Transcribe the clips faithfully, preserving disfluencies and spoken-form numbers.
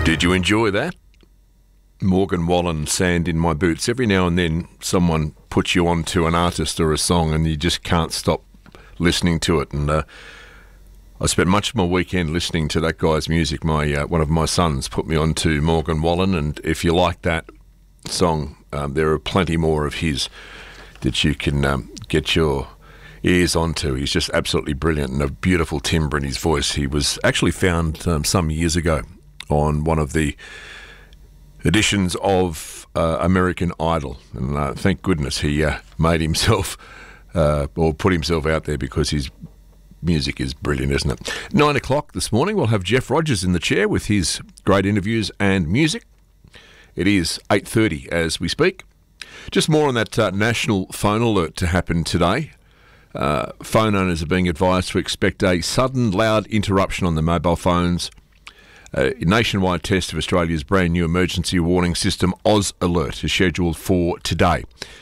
Did you enjoy that? Morgan Wallen, Sand in My Boots. Every now and then someone puts you onto an artist or a song and you just can't stop listening to it. And uh, I spent much of my weekend listening to that guy's music. My uh, one of my sons put me onto Morgan Wallen, and if you like that song, um, there are plenty more of his that you can um, get your ears onto. He's just absolutely brilliant and a beautiful timbre in his voice. He was actually found um, some years ago on one of the editions of uh, American Idol, and uh, thank goodness he uh, made himself uh, or put himself out there, because his music is brilliant, isn't it? Nine o'clock this morning, we'll have Jeff Rogers in the chair with his great interviews and music. It is eight thirty as we speak. Just more on that uh, national phone alert to happen today. Uh, phone owners are being advised to expect a sudden loud interruption on the mobile phones. A nationwide test of Australia's brand new emergency warning system, Oz Alert, is scheduled for today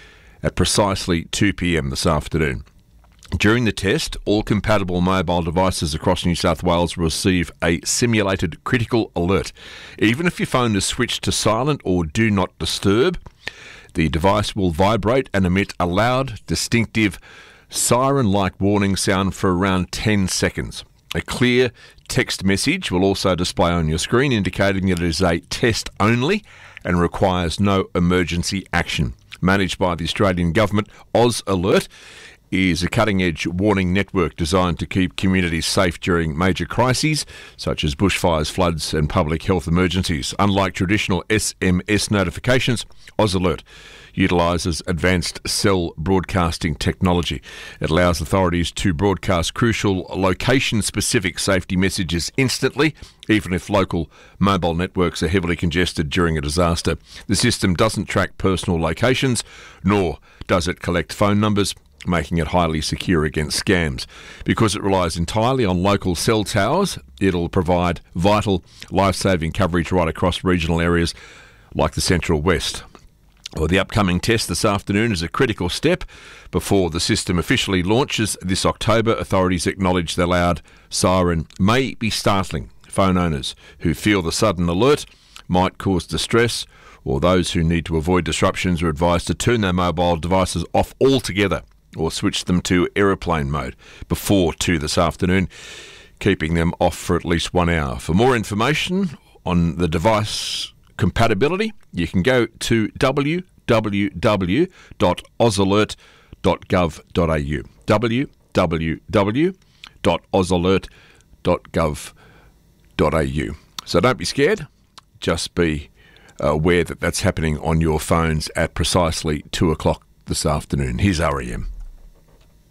at precisely two p.m. this afternoon. During the test, all compatible mobile devices across New South Wales will receive a simulated critical alert. Even if your phone is switched to silent or do not disturb, the device will vibrate and emit a loud, distinctive, siren-like warning sound for around ten seconds. A clear text message will also display on your screen, indicating that it is a test only and requires no emergency action. Managed by the Australian Government, Oz Alert is a cutting-edge warning network designed to keep communities safe during major crises, such as bushfires, floods and public health emergencies. Unlike traditional S M S notifications, Oz Alert utilises advanced cell broadcasting technology. It allows authorities to broadcast crucial location-specific safety messages instantly, even if local mobile networks are heavily congested during a disaster. The system doesn't track personal locations, nor does it collect phone numbers, making it highly secure against scams. Because it relies entirely on local cell towers, it'll provide vital, life-saving coverage right across regional areas like the Central West. Well, the upcoming test this afternoon is a critical step before the system officially launches this October. Authorities acknowledge the loud siren may be startling phone owners who feel the sudden alert might cause distress, or those who need to avoid disruptions are advised to turn their mobile devices off altogether or switch them to aeroplane mode before two this afternoon, keeping them off for at least one hour. For more information on the device compatibility, you can go to w w w dot oz alert dot gov dot a u. w w w dot oz alert dot gov dot a u. So don't be scared, just be aware that that's happening on your phones at precisely two o'clock this afternoon. Here's R E M.